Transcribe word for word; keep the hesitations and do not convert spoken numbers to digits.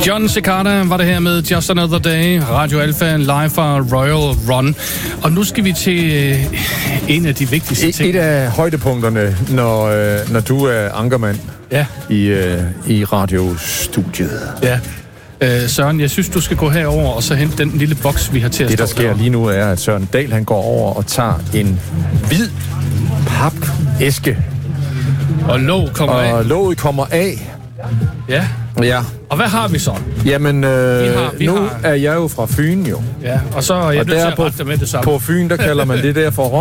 John Cicada var det her med Just Another Day, Radio Alpha live fra Royal Run. Og nu skal vi til øh, en af de vigtigste et, ting. Et af højdepunkterne, når, øh, når du er ankermand ja. i, øh, i radiostudiet. Ja. Øh, Søren, jeg synes, du skal gå herover og så hente den lille boks, vi har til at Det, der stå sker derovre. lige nu, er, at Søren Dahl han går over og tager en hvid papæske. Og låg kommer og af. Og låget kommer af. Ja. Ja. Og hvad har vi så? Jamen, øh, vi har, vi nu har... er jeg jo fra Fyn, jo. Ja, og så er jeg og nødt til der at på, rette med det samme. på Fyn, der kalder man det der for